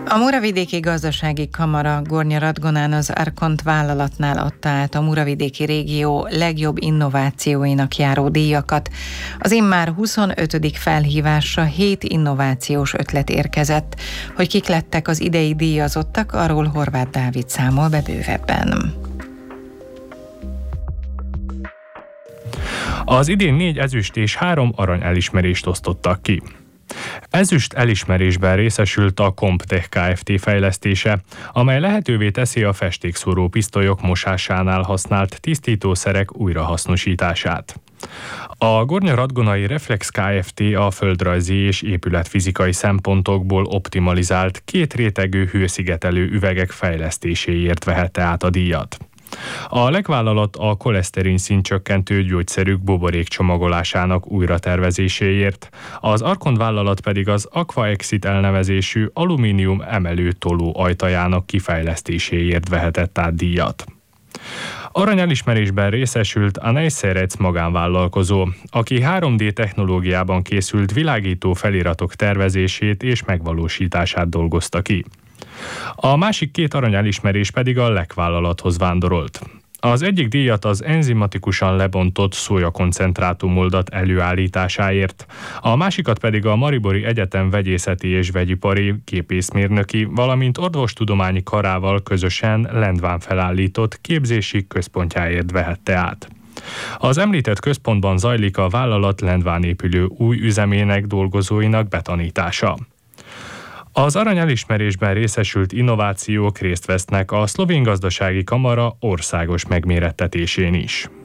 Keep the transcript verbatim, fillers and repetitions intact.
A Muravidéki Gazdasági Kamara Gornja Radgonán az Arcont vállalatnál adta át a Muravidéki régió legjobb innovációinak járó díjakat. Az immár huszonötödik felhívásra hét innovációs ötlet érkezett. Hogy kik lettek az idei díjazottak, arról Horváth Dávid számol be bővebben. Az idén négy ezüst és három arany elismerést osztottak ki. Ezüst elismerésben részesült a Comptech Kft. Fejlesztése, amely lehetővé teszi a festékszóró pisztolyok mosásánál használt tisztítószerek újrahasznosítását. A Gornja Radgonai Reflex Kft. A földrajzi és épületfizikai szempontokból optimalizált két rétegű hőszigetelő üvegek fejlesztéséért vehette át a díjat. A legvállalat a koleszterin szintcsökkentő gyógyszerük buborék csomagolásának újratervezéséért, az Arcont vállalat pedig az AquaExit elnevezésű alumínium emelő toló ajtajának kifejlesztéséért vehetett át díjat. Arany elismerésben részesült a Neiszerec magánvállalkozó, aki három dé technológiában készült világító feliratok tervezését és megvalósítását dolgozta ki. A másik két arany elismerés pedig a Lek vállalathoz vándorolt. Az egyik díjat az enzimatikusan lebontott szójakoncentrátumoldat előállításáért, a másikat pedig a Maribori Egyetem vegyészeti és vegyipari gépészmérnöki, valamint orvostudományi karával közösen Lendván felállított képzési központjáért vehette át. Az említett központban zajlik a vállalat Lendván épülő új üzemének dolgozóinak betanítása. Az arany elismerésben részesült innovációk részt vesznek a Szlovén Gazdasági Kamara országos megmérettetésén is.